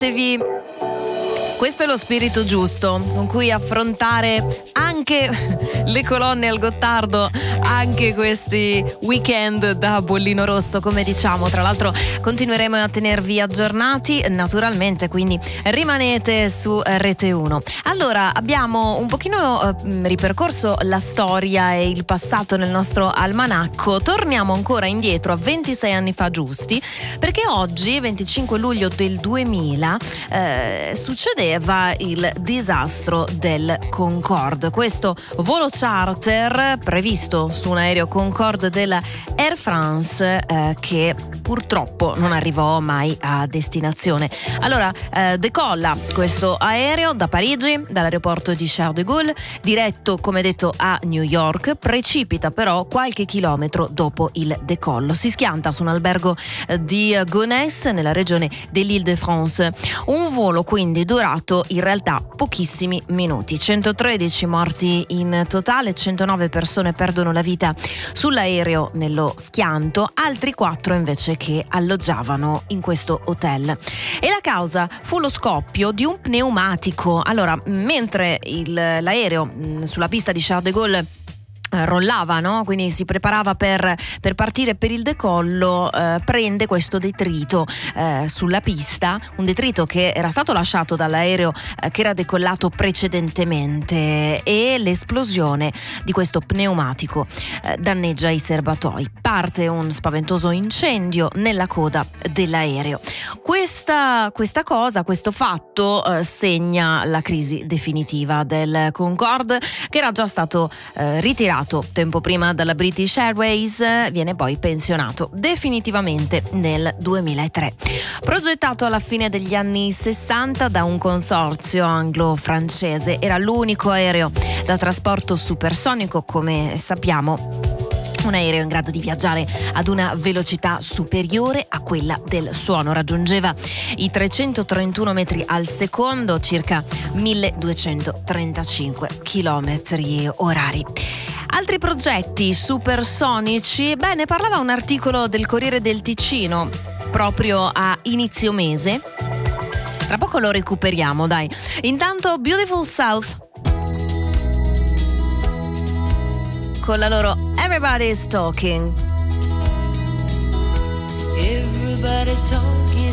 Questo è lo spirito giusto con cui affrontare anche le colonne al Gottardo, anche questi weekend da bollino rosso, come diciamo. Tra l'altro continueremo a tenervi aggiornati, naturalmente, quindi rimanete su Rete 1. Allora, abbiamo un pochino ripercorso la storia e il passato nel nostro almanacco. Torniamo ancora indietro a 26 anni fa giusti, perché oggi, 25 luglio del 2000, succedeva il disastro del Concorde. Questo volo charter previsto su un aereo Concorde della Air France che purtroppo non arrivò mai a destinazione. Allora, decolla questo aereo da Parigi, dall'aeroporto di Charles de Gaulle, diretto, come detto, a New York, precipita però qualche chilometro dopo il decollo. Si schianta su un albergo di Gonesse, nella regione dell'Île-de-France. Un volo quindi durato in realtà pochissimi minuti. 113 morti in totale, 109 persone perdono la vita sull'aereo nello schianto, altri 4 invece che alloggiavano in questo hotel. E la causa fu lo scoppio di un pneumatico. Allora, mentre l'aereo sulla pista di Charles de Gaulle rollava, no? Quindi si preparava per partire per il decollo, prende questo detrito sulla pista, un detrito che era stato lasciato dall'aereo che era decollato precedentemente, e l'esplosione di questo pneumatico danneggia i serbatoi. Parte un spaventoso incendio nella coda dell'aereo. Questo fatto segna la crisi definitiva del Concorde, che era già stato ritirato tempo prima dalla British Airways, viene poi pensionato definitivamente nel 2003. Progettato alla fine degli anni 60 da un consorzio anglo-francese, era l'unico aereo da trasporto supersonico, come sappiamo. Un aereo in grado di viaggiare ad una velocità superiore a quella del suono. Raggiungeva i 331 metri al secondo, circa 1235 chilometri orari. Altri progetti supersonici? Beh, ne parlava un articolo del Corriere del Ticino proprio a inizio mese. Tra poco lo recuperiamo, dai. Intanto Beautiful South con la loro Everybody's Talking. Everybody's talking